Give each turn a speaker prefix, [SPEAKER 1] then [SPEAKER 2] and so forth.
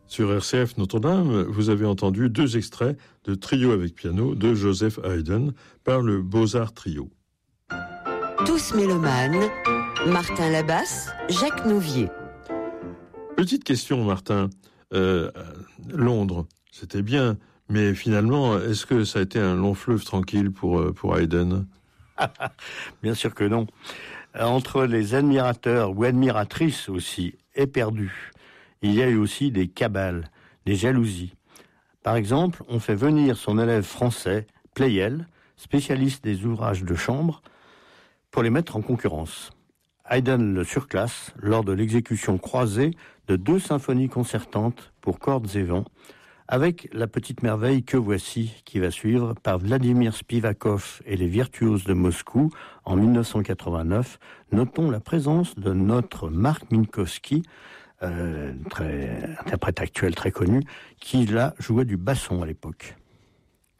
[SPEAKER 1] Sur RCF Notre-Dame, vous avez entendu 2 extraits de Trio avec piano de Joseph Haydn par le Beaux-Arts Trio.
[SPEAKER 2] Tous mélomanes, Martin Labasse, Jacques Nouvier.
[SPEAKER 1] Petite question, Martin. Londres, c'était bien, mais finalement, est-ce que ça a été un long fleuve tranquille pour Haydn ?
[SPEAKER 3] Bien sûr que non. Entre les admirateurs ou admiratrices aussi éperdus, il y a eu aussi des cabales, des jalousies. Par exemple, on fait venir son élève français, Pleyel, spécialiste des ouvrages de chambre, pour les mettre en concurrence. Haydn le surclasse lors de l'exécution croisée de 2 symphonies concertantes pour cordes et vents, avec la petite merveille Que voici, qui va suivre par Vladimir Spivakov et les virtuoses de Moscou en 1989. Notons la présence de notre Marc Minkowski, interprète actuel très connu, qui là jouait du basson à l'époque.